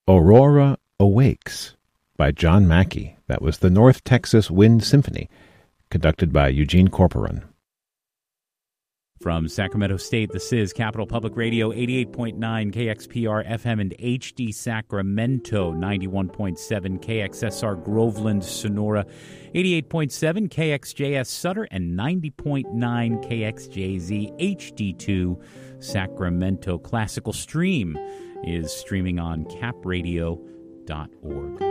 Aurora Awakes by John Mackey. That was the North Texas Wind Symphony, conducted by Eugene Corporon. From Sacramento State, this is Capital Public Radio, 88.9 KXPR FM and HD Sacramento, 91.7 KXSR Groveland, Sonora, 88.7 KXJS Sutter, and 90.9 KXJZ HD2 Sacramento. Classical Stream is streaming on capradio.org.